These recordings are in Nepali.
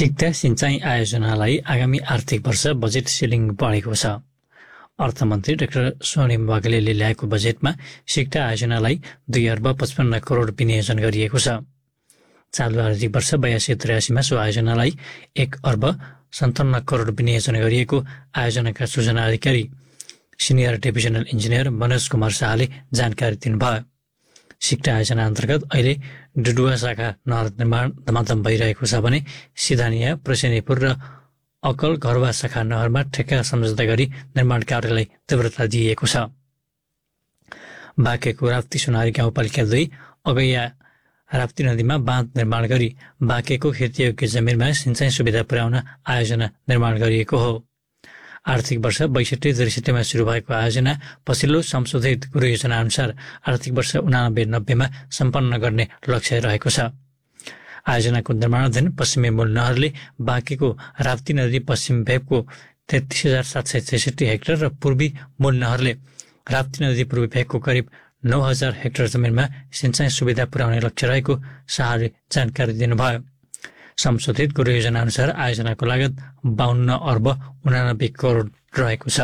सिक्दा सिंचाई आयोजनालाई आगामी आर्थिक वर्ष बजेट सिलिङ बढेको छ। अर्थमन्त्री डाक्टर स्वर्णिम वाग्लेले ल्याएको बजेटमा सिक्दा आयोजनालाई 2 अर्ब 55 करोड विनियोजन गरिएको छ। चालु आर्थिक वर्ष 82-83 सो आयोजनालाई 1 अर्ब 57 करोड विनियोजन गरिएको आयोजनाका सूचना अधिकारी senior divisional engineer Manoj Kumar शाहले जानकारी दिनुभयो। सिक्टा आयोजना अन्तर्गत अहिले डुडुवा शाखा नहर निर्माण धमाधम भइरहेको छ भने सिधानिया, प्रसेनीपुर र अकल घरवा शाखा नहरमा ठेक्का सम्झौता गरी निर्माण कार्यलाई तीव्रता दिइएको छ। बाँकेको राप्ती सोनारी गाउँपालिका 2 अगैया राप्ती नदीमा बाँध निर्माण गरी बाँकेको खेतीयोग्य जमिनमा सिंचाई सुविधा पुर्याउन आयोजना निर्माण गरिएको हो। आर्थिक वर्ष 62-63 सुरु भएको आयोजना पछिल्लो संशोधित गृह योजना अनुसार आर्थिक वर्ष 89-90 सम्पन्न गर्ने लक्ष्य रहेको छ। आयोजनाको निर्माणाधीन पश्चिमी मूल नहरले बाँकेको राप्ती नदी पश्चिम भेगको 33,766 हेक्टर र पूर्वी मूल नहरले राप्ती नदी पूर्वी भेगको करिब 9,000 हेक्टर जमिनमा सिंचाई सुविधा पुर्याउने लक्ष्य रहेको शाहले जानकारी दिनुभयो। संशोधित गृह योजना अनुसार आयोजनाको लागत 52 अर्ब 89 करोड रहेको छ।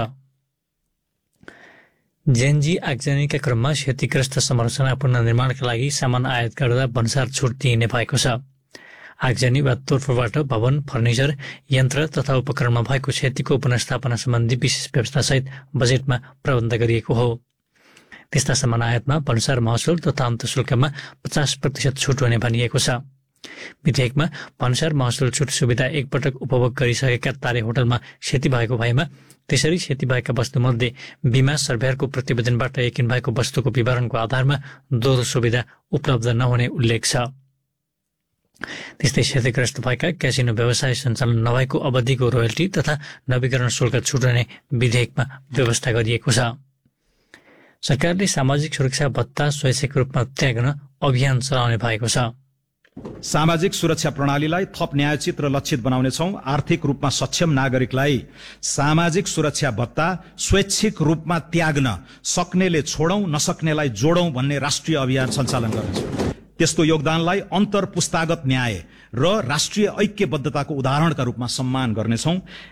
जेएनजी आगजनीका क्रममा क्षतिग्रस्त संरचना पुनर्निर्माणका लागि सामान आयात गर्दा भन्सार छुट दिइने भएको छ। आगजनी वा तोडफोडबाट भवन, फर्निचर, यन्त्र तथा उपकरणमा भएको क्षतिको पुनर्स्थापना सम्बन्धी विशेष व्यवस्थासहित बजेटमा प्रबन्ध गरिएको हो। त्यस्ता सामान आयातमा भन्सार महसुल तथा अन्तशुल्कमा 50% छुट हुने भनिएको छ। विधेयकमा भन्सार महसुल छुट सुविधा एकपटक उपभोग गरिसकेका तारे होटलमा क्षति भएको भएमा त्यसरी क्षति भएका वस्तुमध्ये बीमा सर्भेयरको प्रतिवेदनबाट यकिन भएको वस्तुको विवरणको आधारमा दोहोरो सुविधा उपलब्ध नहुने उल्लेख छ। त्यस्तै क्षतिग्रस्त भएका क्यासिनो व्यवसाय सञ्चालन नभएको अवधिको रोयल्टी तथा नवीकरण शुल्क छुट हुने विधेयकमा व्यवस्था गरिएको छ। सरकारले सामाजिक सुरक्षा भत्ता स्वैच्छिक रूपमा त्याग्न अभियान चलाउने भएको छ। सामाजिक सुरक्षा प्रणालीलाई थप न्यायोचित र लक्षित बनाउनेछौँ। आर्थिक रूपमा सक्षम नागरिकलाई सामाजिक सुरक्षा भत्ता स्वैच्छिक रूपमा त्याग्न सक्नेले छोडौं, नसक्नेलाई जोडौं भन्ने राष्ट्रिय अभियान सञ्चालन गर्नेछौँ। त्यस्तो योगदानलाई अन्तर पुस्तागत न्याय र राष्ट्रिय ऐक्यबद्धताको उदाहरणका रूपमा सम्मान गर्नेछौँ।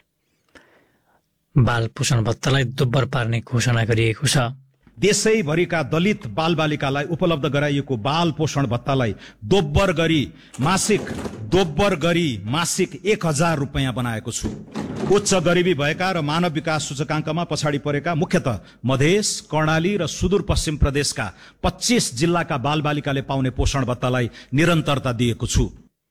बाल पोषण भत्तालाई दोब्बर पार्ने घोषणा गरिएको छ। देशैभरिका दलित बालबालिकालाई उपलब्ध गराइएको बाल पोषण भत्तालाई दोब्बर गरी मासिक 1,000 रुपैयाँ बनाएको छु। उच्च गरिबी भएका र मानव विकास सूचकाङ्कमा पछाडि परेका मुख्यतः मधेस, कर्णाली र सुदूरपश्चिम प्रदेशका 25 जिल्लाका बालबालिकाले पाउने पोषण भत्तालाई निरन्तरता दिएको छु।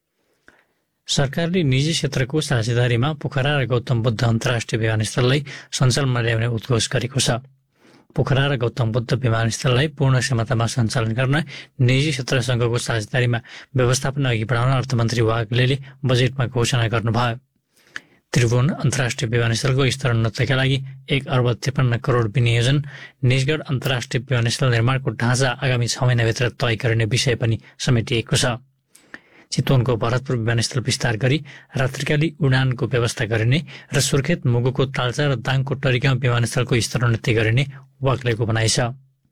सरकारले निजी क्षेत्रको साझेदारीमा पोखरा र गौतम बुद्ध अन्तर्राष्ट्रिय विमानस्थललाई सञ्चालनमा ल्याउने उद्घोष गरेको छ। पोखरा र गौतम बुद्ध विमानस्थललाई पूर्ण क्षमतामा सञ्चालन गर्न निजी क्षेत्रसँगको साझेदारीमा व्यवस्थापन अघि बढाउन अर्थमन्त्री वाग्लेले बजेटमा घोषणा गर्नुभयो। त्रिभुवन अन्तर्राष्ट्रिय विमानस्थलको स्तरोन्नतिका लागि 1 अर्ब 53 करोड विनियोजन, निजगढ अन्तर्राष्ट्रिय विमानस्थल निर्माणको ढाँचा आगामी 6 महिनाभित्र तय गरिने विषय पनि समेटिएको छ। चितवनको भरतपुर विमानस्थल विस्तार गरी रात्रिकाली उडानको व्यवस्था गरिने र सुर्खेत, मुगुको ताल्चा र दाङको टरीगाउँ विमानस्थलको स्तरोन्नति गरिने वाग्लेको भनाइ छ।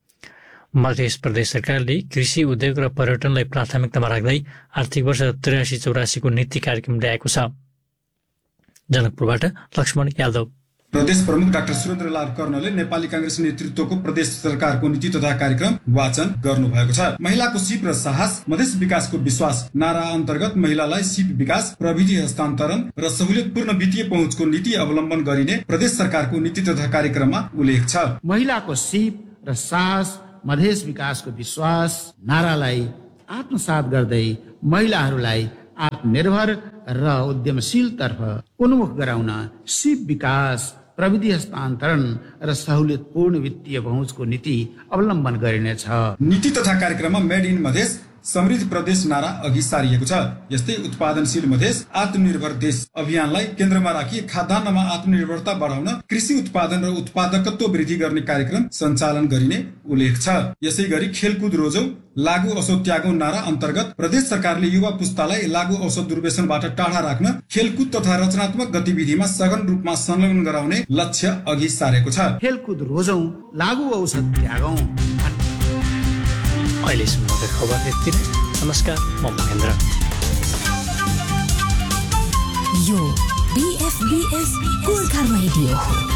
मध्य प्रदेश सरकारले कृषि, उद्योग र पर्यटनलाई प्राथमिकतामा राख्दै आर्थिक वर्ष 83-84 को नीति कार्यक्रम ल्याएको छ। जनकपुरबाट लक्ष्मण यादव। प्रदेश प्रमुख डाक्टर सुरेन्द्रलाल कर्णले नेपाली कांग्रेस नेतृत्वको प्रदेश सरकारको नीति तथा कार्यक्रम वाचन गर्नुभएको छ। महिलाको सिप र साहस, मधेस विकासको विश्वास नारा अन्तर्गत महिलालाई सिप विकास, प्रविधि हस्तान्तरण र सहुलियतपूर्ण वित्तीय पहुँचको नीति अवलम्बन गरिने प्रदेश सरकारको नीति तथा कार्यक्रममा उल्लेख छ। महिलाको सिप र साहस, मधेस विकासको विश्वास नारालाई आत्मसात गर्दै महिलाहरूलाई आत्मनिर्भर र उद्यमशील तर्फ उन्मुख गराउन सिप विकास, प्रविधि हस्तान्तरण र सहुलियतपूर्ण वित्तीय पहुँचको नीति अवलम्बन गरिनेछ। नीति तथा कार्यक्रममा मेड इन मधेस, समृद्ध प्रदेश नारा अघि सारिएको छ। यस्तै उत्पादनशील मधेस, आत्मनिर्भर देश अभियानलाई केन्द्रमा राखी खाद्यान्नमा आत्मनिर्भरता बढाउन कृषि उत्पादन र उत्पादकत्व वृद्धि गर्ने कार्यक्रम सञ्चालन गरिने उल्लेख छ। यसै गरी खेलकुद रोजौ, लागु औषध त्यागौं नारा अन्तर्गत प्रदेश सरकारले युवा पुस्तालाई लागु औषध दुर्व्यसनबाट टाढा राख्न खेलकुद तथा रचनात्मक गतिविधिमा सघन रूपमा संलग्न गराउने लक्ष्य अघि सारेको छ। खेलकुद रोजौ, लागु औषध त्यागौं। अहिलेसम्मका खबर यति नै। नमस्कार, म महेन्द्र। SBS Gorkha radio.